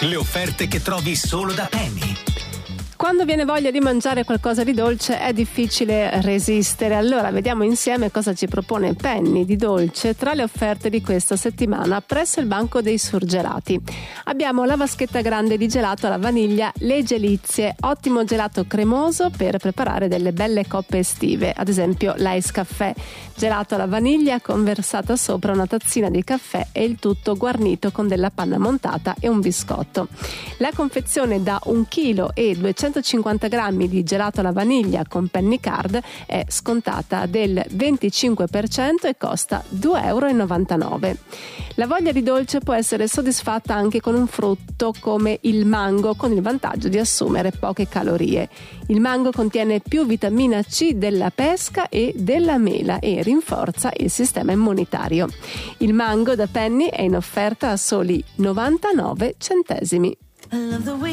Le offerte che trovi solo da Penny. Quando viene voglia di mangiare qualcosa di dolce è difficile resistere, allora vediamo insieme cosa ci propone Penny di dolce tra le offerte di questa settimana presso il Banco dei Surgelati. Abbiamo la vaschetta grande di gelato alla vaniglia Le Gelizie, ottimo gelato cremoso per preparare delle belle coppe estive, ad esempio l'ice caffè, gelato alla vaniglia con versata sopra una tazzina di caffè e il tutto guarnito con della panna montata e un biscotto. La confezione da 1 chilo e 250 grammi di gelato alla vaniglia con Penny Card è scontata del 25% e costa €2,99. La voglia di dolce può essere soddisfatta anche con un frutto come il mango, con il vantaggio di assumere poche calorie. Il mango contiene più vitamina C della pesca e della mela e rinforza il sistema immunitario. Il mango da Penny è in offerta a soli 99 centesimi.